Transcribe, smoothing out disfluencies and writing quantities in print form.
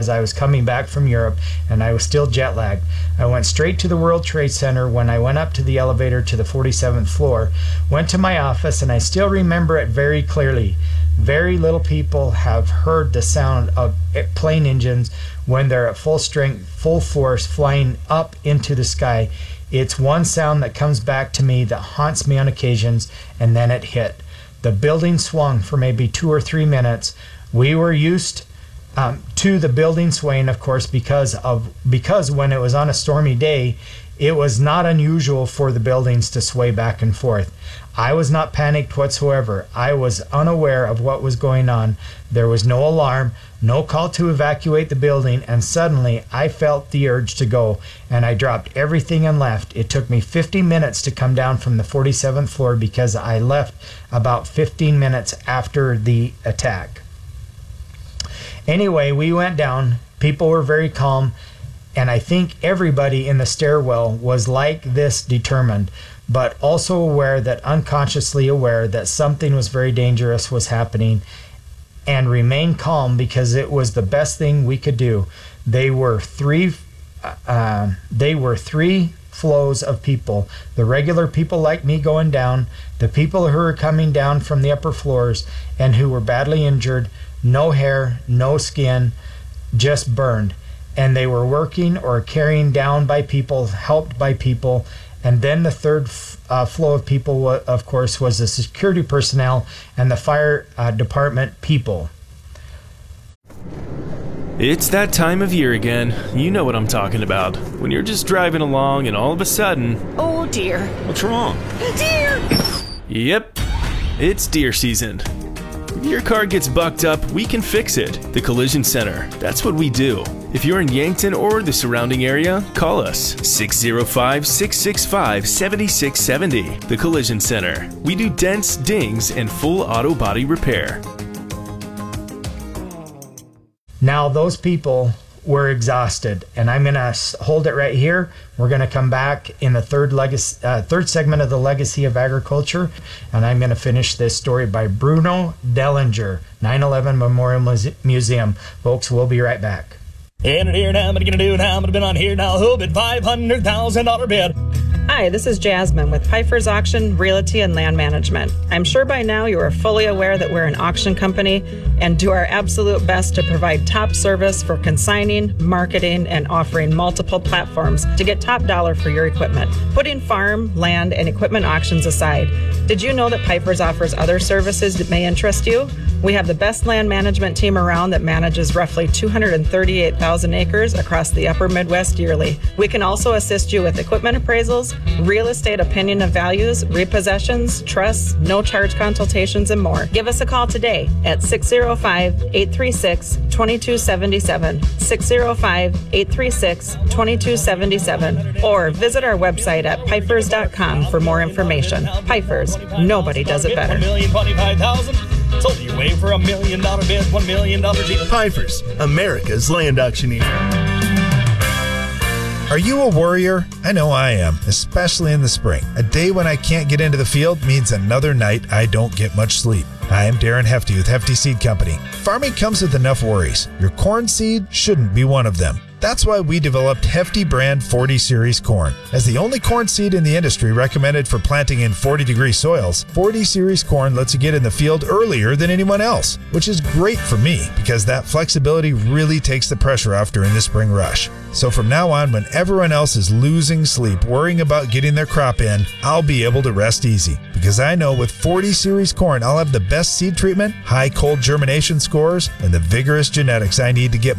as I was coming back from Europe and I was still jet lagged. I went straight to the World Trade Center when I went up to the elevator to the 47th floor, went to my office, and I still remember it very clearly. Very little people have heard the sound of plane engines when they're at full strength, full force, flying up into the sky. It's one sound that comes back to me that haunts me on occasions, and then it hit. The building swung for maybe 2 or 3 minutes. We were used to the building swaying, of course, because when it was on a stormy day, it was not unusual for the buildings to sway back and forth. I was not panicked whatsoever. I was unaware of what was going on. There was no alarm, no call to evacuate the building, and suddenly I felt the urge to go, and I dropped everything and left. It took me 50 minutes to come down from the 47th floor because I left about 15 minutes after the attack. Anyway, we went down. People were very calm, and I think everybody in the stairwell was like this, determined, but also unconsciously aware that something was very dangerous was happening, and remain calm because it was the best thing we could do. They were three flows of people: the regular people like me going down, the people who were coming down from the upper floors and who were badly injured, no hair, no skin, just burned. And they were working or carrying down by people, helped by people. And then the third flow of people, of course, was the security personnel and the fire department people. It's that time of year again. You know what I'm talking about. When you're just driving along and all of a sudden... Oh dear. What's wrong? Deer! Yep, it's deer season. If your car gets bucked up, we can fix it. The Collision Center. That's what we do. If you're in Yankton or the surrounding area, call us 605-665-7670. The Collision Center. We do dents, dings, and full auto body repair. Now those people were exhausted, and I'm going to hold it right here. We're going to come back in the third segment of the Legacy of Agriculture, and I'm going to finish this story by Bruno Dellinger, 9/11 Memorial Museum. Folks, we'll be right back. In here now, what are you gonna do now? I'm gonna bid on here now. Who bid $500,000 bid? Hi, this is Jasmine with Pfeiffer's Auction, Realty, and Land Management. I'm sure by now you are fully aware that we're an auction company and do our absolute best to provide top service for consigning, marketing, and offering multiple platforms to get top dollar for your equipment. Putting farm, land, and equipment auctions aside, did you know that Pfeiffer's offers other services that may interest you? We have the best land management team around that manages roughly 238,000 acres across the upper Midwest yearly. We can also assist you with equipment appraisals, real estate opinion of values, repossessions, trusts, no-charge consultations, and more. Give us a call today at 605-836-2277, 605-836-2277, or visit our website at pipers.com for more information. Pipers, nobody does it better. $1,025,000. Sold you away for $1 million bid, $1 million deal. Pfeiffer's, America's land auctioneer. Are you a warrior? I know I am, especially in the spring. A day when I can't get into the field means another night I don't get much sleep. Hi, I'm Darren Hefty with Hefty Seed Company. Farming comes with enough worries. Your corn seed shouldn't be one of them. That's why we developed Hefty brand 40 Series corn. As the only corn seed in the industry recommended for planting in 40-degree soils, 40 Series corn lets you get in the field earlier than anyone else, which is great for me because that flexibility really takes the pressure off during the spring rush. So from now on, when everyone else is losing sleep worrying about getting their crop in, I'll be able to rest easy because I know with 40 Series corn, I'll have the best seed treatment, high cold germination scores, and the vigorous genetics I need to get